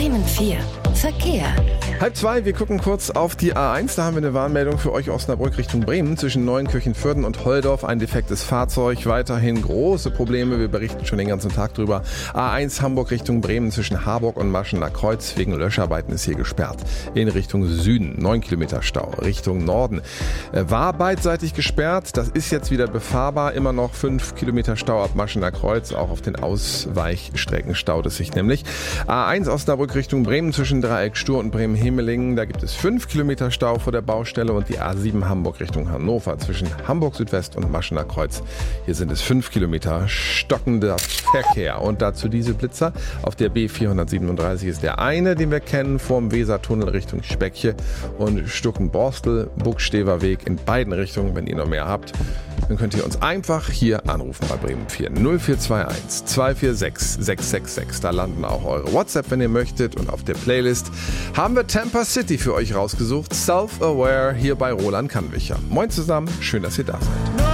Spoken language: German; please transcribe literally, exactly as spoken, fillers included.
Bremen vier. Verkehr. Halb zwei, wir gucken kurz auf die A eins. Da haben wir eine Warnmeldung für euch Osnabrück Richtung Bremen. Zwischen Neuenkirchen-Vörden und Holdorf ein defektes Fahrzeug. Weiterhin große Probleme. Wir berichten schon den ganzen Tag drüber. A eins Hamburg Richtung Bremen zwischen Harburg und Maschener Kreuz. Wegen Löscharbeiten ist hier gesperrt. In Richtung Süden neun Kilometer Stau. Richtung Norden war beidseitig gesperrt. Das ist jetzt wieder befahrbar. Immer noch fünf Kilometer Stau ab Maschener Kreuz. Auch auf den Ausweichstrecken staut es sich nämlich. A eins Osnabrück Richtung Bremen zwischen Dreieck Stur und Bremen-Hemelingen. Da gibt es fünf Kilometer Stau vor der Baustelle und die A sieben Hamburg Richtung Hannover zwischen Hamburg Südwest und Maschener Kreuz. Hier sind es fünf Kilometer stockender Verkehr. Und dazu diese Blitzer. Auf der B vierhundertsiebenunddreißig ist der eine, den wir kennen, vorm Wesertunnel Richtung Speckche und Stuckenborstel, Buchstever Weg in beiden Richtungen. Wenn ihr noch mehr habt, dann könnt ihr uns einfach hier anrufen bei Bremen vier null vier zwei eins zwei vier sechs sechs sechs sechs. Da landen auch eure WhatsApp, wenn ihr möchtet. Und auf der Playlist haben wir Tampa City für euch rausgesucht. Self-Aware hier bei Roland Kannwicher. Moin zusammen, schön, dass ihr da seid.